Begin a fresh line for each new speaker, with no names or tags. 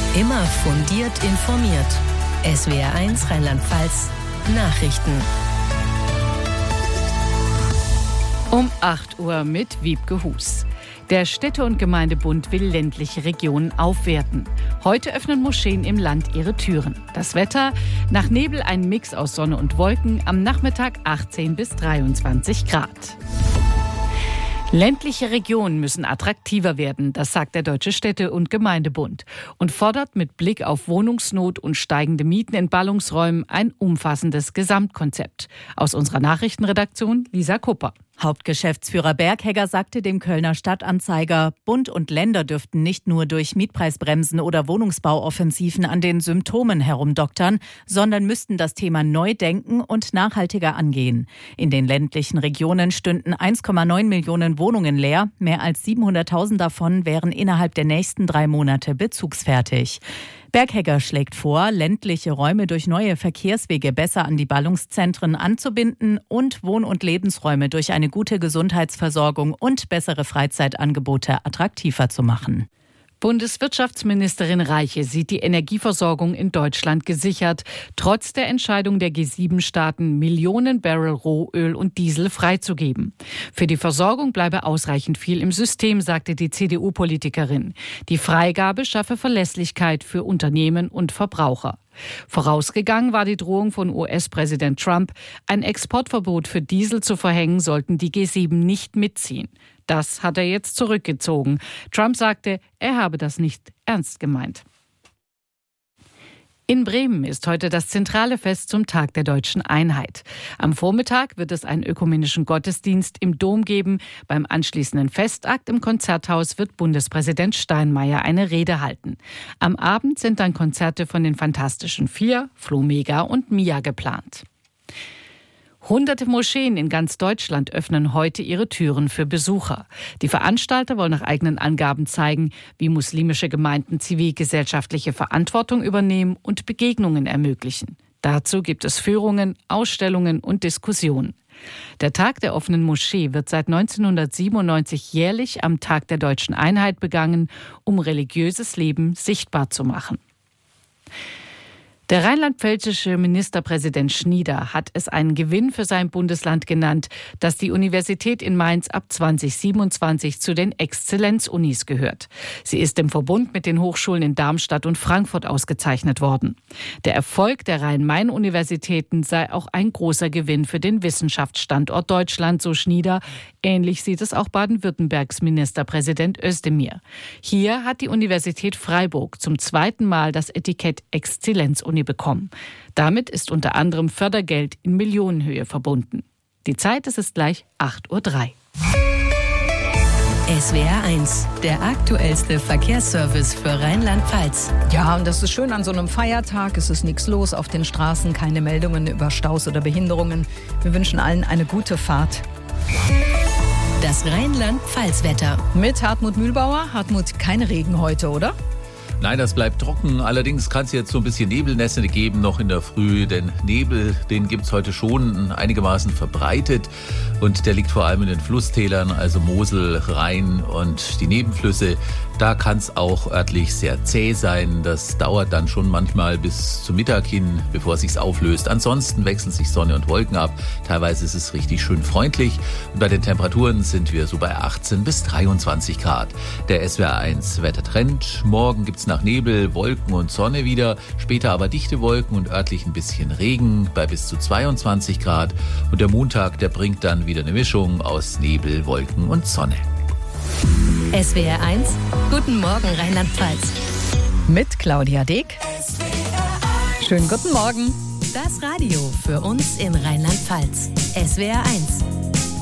Immer fundiert informiert. SWR1 Rheinland-Pfalz Nachrichten.
Um 8 Uhr mit Wiebke Hus. Der Städte- und Gemeindebund will ländliche Regionen aufwerten. Heute öffnen Moscheen im Land ihre Türen. Das Wetter: nach Nebel ein Mix aus Sonne und Wolken, am Nachmittag 18 bis 23 Grad. Ländliche Regionen müssen attraktiver werden, das sagt der Deutsche Städte- und Gemeindebund und fordert mit Blick auf Wohnungsnot und steigende Mieten in Ballungsräumen ein umfassendes Gesamtkonzept. Aus unserer Nachrichtenredaktion Lisa Kupper.
Hauptgeschäftsführer Berghegger sagte dem Kölner Stadtanzeiger, Bund und Länder dürften nicht nur durch Mietpreisbremsen oder Wohnungsbauoffensiven an den Symptomen herumdoktern, sondern müssten das Thema neu denken und nachhaltiger angehen. In den ländlichen Regionen stünden 1,9 Millionen Wohnungen leer. Mehr als 700.000 davon wären innerhalb der nächsten 3 Monate bezugsfertig. Berghegger schlägt vor, ländliche Räume durch neue Verkehrswege besser an die Ballungszentren anzubinden und Wohn- und Lebensräume durch eine gute Gesundheitsversorgung und bessere Freizeitangebote attraktiver zu machen.
Bundeswirtschaftsministerin Reiche sieht die Energieversorgung in Deutschland gesichert, trotz der Entscheidung der G7-Staaten, Millionen Barrel Rohöl und Diesel freizugeben. Für die Versorgung bleibe ausreichend viel im System, sagte die CDU-Politikerin. Die Freigabe schaffe Verlässlichkeit für Unternehmen und Verbraucher. Vorausgegangen war die Drohung von US-Präsident Trump, ein Exportverbot für Diesel zu verhängen, sollten die G7 nicht mitziehen. Das hat er jetzt zurückgezogen. Trump sagte, er habe das nicht ernst gemeint. In Bremen ist heute das zentrale Fest zum Tag der Deutschen Einheit. Am Vormittag wird es einen ökumenischen Gottesdienst im Dom geben. Beim anschließenden Festakt im Konzerthaus wird Bundespräsident Steinmeier eine Rede halten. Am Abend sind dann Konzerte von den Fantastischen Vier, Flo Mega und Mia geplant. Hunderte Moscheen in ganz Deutschland öffnen heute ihre Türen für Besucher. Die Veranstalter wollen nach eigenen Angaben zeigen, wie muslimische Gemeinden zivilgesellschaftliche Verantwortung übernehmen und Begegnungen ermöglichen. Dazu gibt es Führungen, Ausstellungen und Diskussionen. Der Tag der offenen Moschee wird seit 1997 jährlich am Tag der Deutschen Einheit begangen, um religiöses Leben sichtbar zu machen. Der rheinland-pfälzische Ministerpräsident Schnieder hat es einen Gewinn für sein Bundesland genannt, dass die Universität in Mainz ab 2027 zu den Exzellenzunis gehört. Sie ist im Verbund mit den Hochschulen in Darmstadt und Frankfurt ausgezeichnet worden. Der Erfolg der Rhein-Main-Universitäten sei auch ein großer Gewinn für den Wissenschaftsstandort Deutschland, so Schnieder. Ähnlich sieht es auch Baden-Württembergs Ministerpräsident Özdemir. Hier hat die Universität Freiburg zum 2. Mal das Etikett Exzellenzuni bekommen. Damit ist unter anderem Fördergeld in Millionenhöhe verbunden. Die Zeit ist gleich 8:03 Uhr.
SWR1, der aktuellste Verkehrsservice für Rheinland-Pfalz.
Ja, und das ist schön an so einem Feiertag. Es ist nichts los auf den Straßen, keine Meldungen über Staus oder Behinderungen. Wir wünschen allen eine gute Fahrt.
Das Rheinland-Pfalz-Wetter.
Mit Hartmut Mühlbauer. Hartmut, kein Regen heute, oder?
Nein, das bleibt trocken. Allerdings kann es jetzt so ein bisschen Nebelnässe geben noch in der Früh. Denn Nebel, den gibt es heute schon einigermaßen verbreitet. Und der liegt vor allem in den Flusstälern, also Mosel, Rhein und die Nebenflüsse. Da kann es auch örtlich sehr zäh sein. Das dauert dann schon manchmal bis zum Mittag hin, bevor es sich auflöst. Ansonsten wechseln sich Sonne und Wolken ab. Teilweise ist es richtig schön freundlich. Und bei den Temperaturen sind wir so bei 18 bis 23 Grad. Der SWR1 Wettertrend. Morgen gibt es nach Nebel, Wolken und Sonne wieder. Später aber dichte Wolken und örtlich ein bisschen Regen bei bis zu 22 Grad. Und der Montag, der bringt dann wieder eine Mischung aus Nebel, Wolken und Sonne.
SWR1, guten Morgen Rheinland-Pfalz.
Mit Claudia Deek. Schönen guten Morgen.
Das Radio für uns in Rheinland-Pfalz. SWR1.